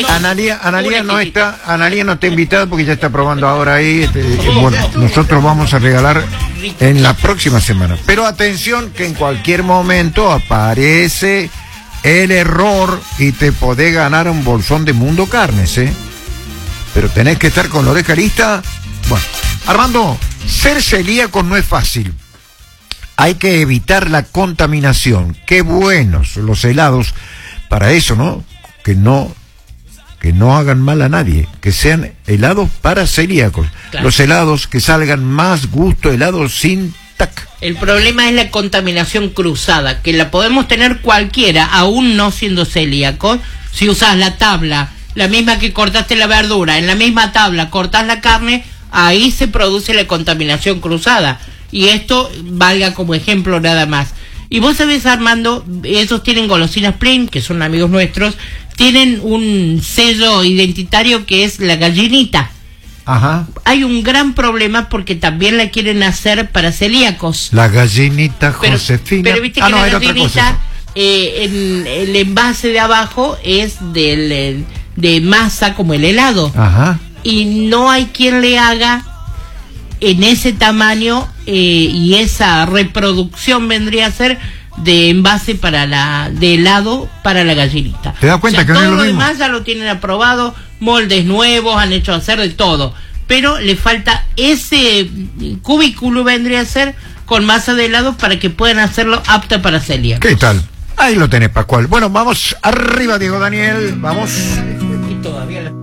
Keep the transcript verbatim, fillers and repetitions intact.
Analía, Analía no está, Analía no está invitada porque ya está probando ahora ahí. Este, bueno, nosotros vamos a regalar en la próxima semana. Pero atención que en cualquier momento aparece el error y te podés ganar un bolsón de Mundo Carnes, ¿eh? Pero tenés que estar con la oreja lista. Bueno, Armando, ser celíaco no es fácil. Hay que evitar la contaminación. Qué buenos los helados para eso, ¿no? Que no, que no hagan mal a nadie, que sean helados para celíacos. Claro. Los helados que salgan más gusto, helados sin tac. El problema es la contaminación cruzada, que la podemos tener cualquiera, aún no siendo celíacos. Si usas la tabla, la misma que cortaste la verdura, en la misma tabla cortas la carne, ahí se produce la contaminación cruzada. Y esto valga como ejemplo nada más. Y vos sabés, Armando, esos tienen golosinas Plain, que son amigos nuestros, tienen un sello identitario que es la gallinita. Ajá. Hay un gran problema porque también la quieren hacer para celíacos. La gallinita Josefina. Pero, pero viste que ah, no, la gallinita, eh, en el envase de abajo es del, de masa como el helado. Ajá. Y no hay quien le haga en ese tamaño eh, y esa reproducción vendría a ser de envase para la de helado para la gallinita. ¿Te das cuenta? O sea, que todo no es lo lo mismo? Demás ya lo tienen aprobado, moldes nuevos, han hecho hacer de todo, pero le falta ese cubículo, vendría a ser con masa de helado para que puedan hacerlo apta para celíacos. ¿Qué tal? Ahí lo tenés, Pascual. Bueno, vamos arriba, Diego Daniel, vamos. Y todavía la...